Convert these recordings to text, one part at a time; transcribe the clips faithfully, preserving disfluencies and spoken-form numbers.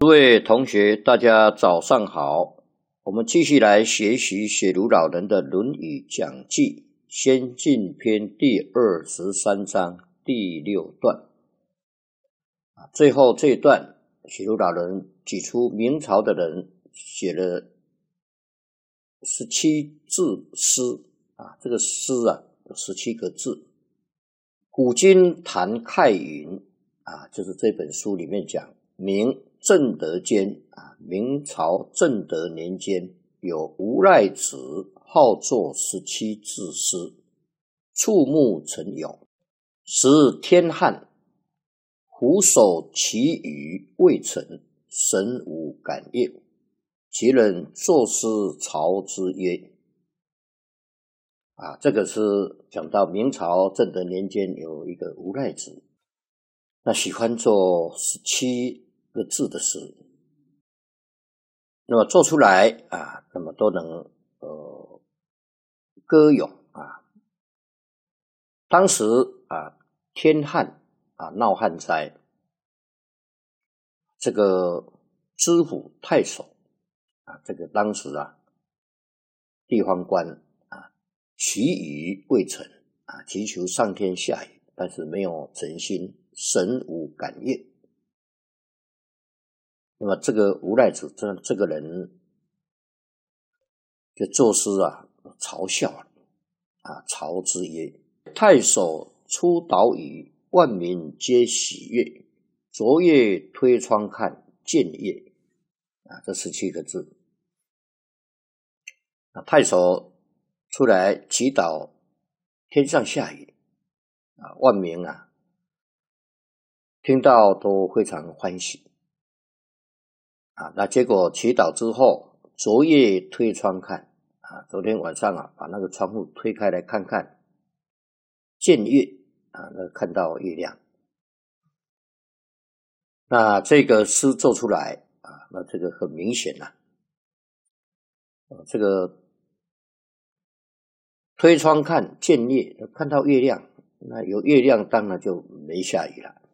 各位同学，大家早上好。我们继续来学习雪茹老人的《论语讲记》先进篇第二十三章第六段。最后这一段，雪茹老人举出明朝的人写了十七字诗啊，这个诗啊有十七个字。古今谈慨云啊，就是这本书里面讲，明正德间啊，明朝正德年间，有无赖子好作十七字诗，触目成咏，时天旱，虎首其语未成，神无感应。其人作诗曹之曰啊，这个是讲到明朝正德年间有一个无赖子，那喜欢做十七个字的诗，那么做出来啊，那么都能呃歌咏啊。当时啊天旱啊闹旱灾，这个知府太守啊，这个当时啊地方官啊祈雨未成啊，祈求上天下雨，但是没有成心，神无感应。那么这个无赖子这这个人就作诗啊嘲笑了啊，曹之曰：太守出岛屿，万民皆喜悦。昨夜推窗看，见月啊，这十七个字。啊，太守出来祈祷天上下雨啊，万民啊听到都非常欢喜。啊，那结果祈祷之后，昨夜推窗看啊，昨天晚上啊，把那个窗户推开来看看，见月啊，那看到月亮。那这个诗做出来啊，那这个很明显呐、啊，这个推窗看见月，看到月亮，那有月亮当然就没下雨了。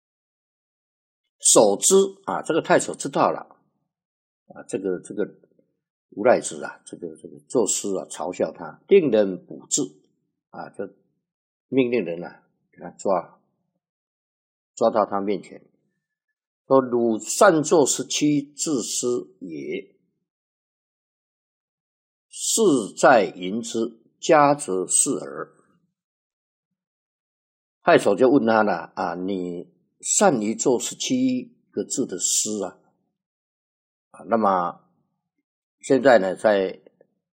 守之啊，这个太守知道了。啊，这个这个无赖子啊，这个这个作诗啊，嘲笑他，令人捕之啊，就命令人啊给他抓，抓到他面前，说：汝善作十七字诗也，事在吟之，佳则仕耳。太守就问他了啊，你善于做十七个字的诗啊？啊，那么现在呢，在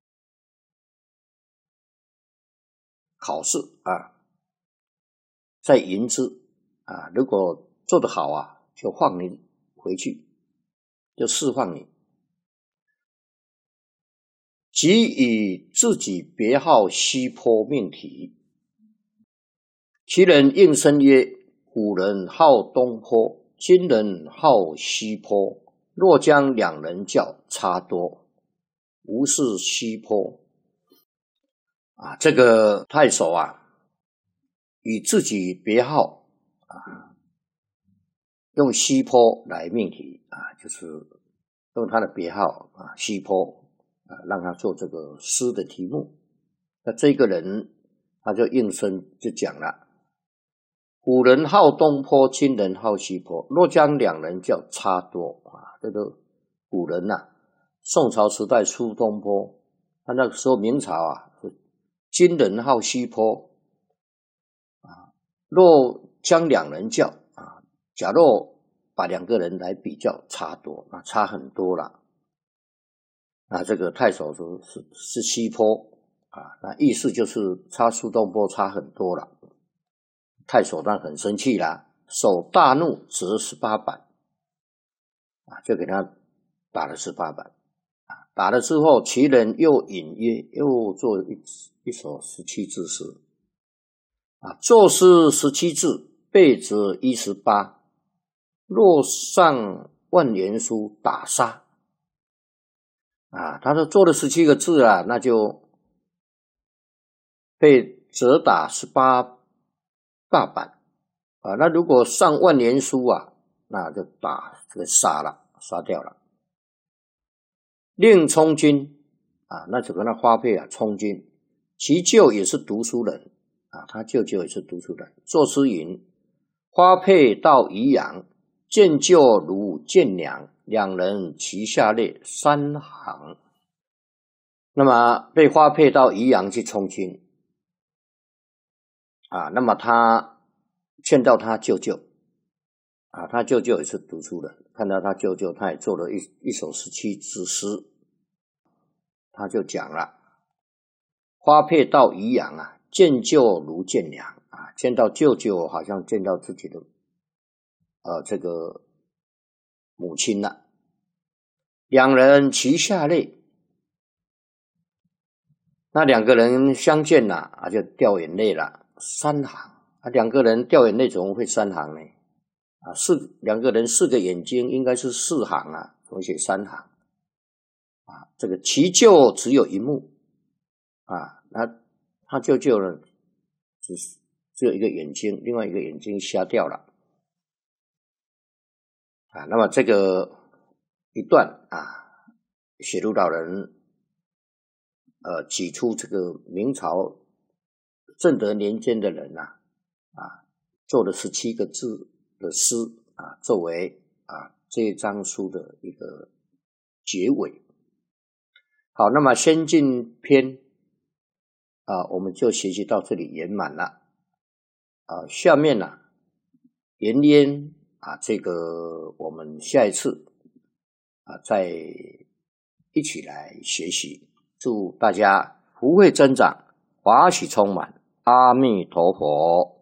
考试啊，在吟之啊，如果做得好啊，就放你回去，就释放你。即以自己别号西坡命题，其人应声曰：古人号东坡，今人号西坡。若将两人叫，差多。无是西坡啊，这个太守啊，以自己别号啊，用西坡来命题啊，就是用他的别号啊，西坡啊，让他做这个诗的题目。那这个人他就应声就讲了：古人号东坡，今人号西坡。若将两人叫，差多啊。这个古人啊，宋朝时代出东坡，他那个时候明朝啊，今人号西坡啊。若将两人叫啊，假若把两个人来比较，差多，那差很多了。那这个太守说是是西坡啊，那意思就是差苏东坡差很多了。太守那很生气啦，手大怒，折十八板啊，就给他打了十八板啊。打了之后，其人又隐约又做一一首十七字诗啊，作诗十七字，备折一十八。若上万言书，打杀啊。他说做了十七个字啊，那就被折打十八大板啊。那如果上万年书啊，那就打这个杀了杀掉了。令充军啊，那整个那花佩啊，充军，其舅也是读书人啊，他舅舅也是读书人。作诗云：花佩到宜阳，见舅如见娘，两人齐下列三行。那么被花佩到宜阳去充军啊，那么他见到他舅舅啊，他舅舅也是读书人，看到他舅舅，他也做了一一首十七之诗，他就讲了：花佩到宜阳啊，见舅如见娘啊，见到舅舅好像见到自己的呃这个母亲了。两人齐下泪。那两个人相见了啊，就掉眼泪了，三行啊，两个人掉眼泪怎么会三行呢？啊，四两个人四个眼睛应该是四行啊，怎么写三行？啊，这个其舅只有一目啊，那他舅舅呢，只只有一个眼睛，另外一个眼睛瞎掉了啊。那么这个一段啊，写入老人。呃，挤出这个明朝正德年间的人呐、啊，啊，做了十七个字的诗啊，作为啊这一章书的一个结尾。好，那么先进篇啊，我们就学习到这里圆满了啊。下面呢、啊，延烟啊，这个我们下一次啊再一起来学习。祝大家福慧增长，法喜充满，阿弥陀佛。